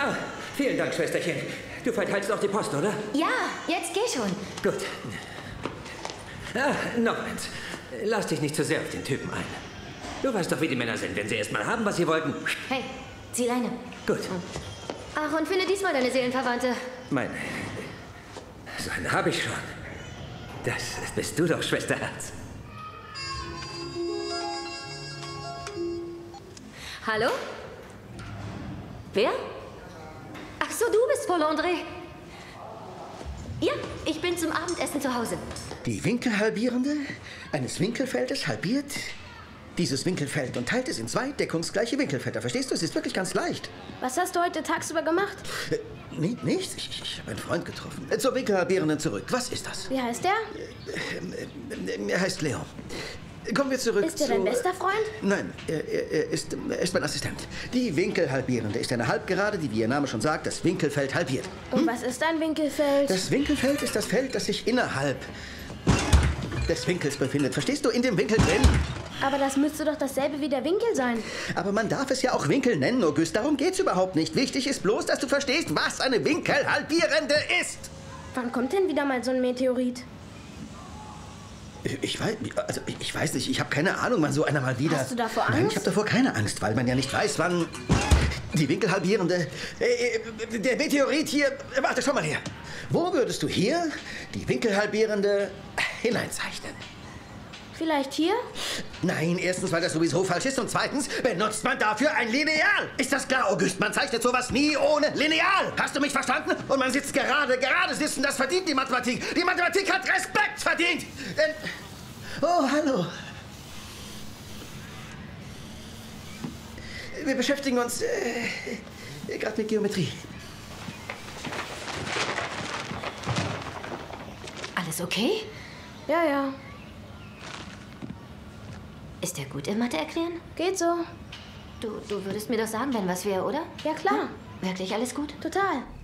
Ah, vielen Dank, Schwesterchen. Du verteilst auch die Post, oder? Ja, jetzt geh schon. Gut. Ah, noch eins. Lass dich nicht zu sehr auf den Typen ein. Du weißt doch, wie die Männer sind. Wenn sie erst mal haben, was sie wollten. Hey, zieh Leine. Gut. Ach, und finde diesmal deine Seelenverwandte. Meine. So eine habe ich schon. Das bist du doch, Schwesterherz. Hallo? Wer? Ach so, du bist Paul André. Ja, ich bin zum Abendessen zu Hause. Die Winkelhalbierende eines Winkelfeldes halbiert dieses Winkelfeld und teilt es in zwei deckungsgleiche Winkelfelder. Verstehst du? Es ist wirklich ganz leicht. Was hast du heute tagsüber gemacht? Nichts. Ich habe einen Freund getroffen. Zur Winkelhalbierenden zurück. Was ist das? Wie heißt der? Er heißt Leon. Kommen wir zurück Ist er dein bester Freund? Nein, er ist mein Assistent. Die Winkelhalbierende ist eine Halbgerade, die, wie ihr Name schon sagt, das Winkelfeld halbiert. Und was ist ein Winkelfeld? Das Winkelfeld ist das Feld, das sich innerhalb des Winkels befindet. Verstehst du? In dem Winkel drin. Aber das müsste doch dasselbe wie der Winkel sein. Aber man darf es ja auch Winkel nennen, Auguste. Darum geht's überhaupt nicht. Wichtig ist bloß, dass du verstehst, was eine Winkelhalbierende ist. Wann kommt denn wieder mal so ein Meteorit? Ich weiß nicht. Ich habe keine Ahnung, wann so einer mal wieder... Hast du davor Angst? Nein, ich habe davor keine Angst, weil man ja nicht weiß, wann... Die Winkelhalbierende... der Meteorit hier... Warte, schau mal her. Wo würdest du hier die Winkelhalbierende hineinzeichnen? Vielleicht hier? Nein, erstens, weil das sowieso falsch ist und zweitens benutzt man dafür ein Lineal. Ist das klar, Auguste? Man zeichnet sowas nie ohne Lineal. Hast du mich verstanden? Und man sitzt gerade sitzen, das verdient die Mathematik. Die Mathematik hat Respekt verdient. Oh, hallo. Wir beschäftigen uns gerade mit Geometrie. Alles okay? Ja. Ist er gut im Mathe erklären? Geht so. Du würdest mir doch sagen, wenn was wäre, oder? Ja, klar. Wirklich alles gut? Total.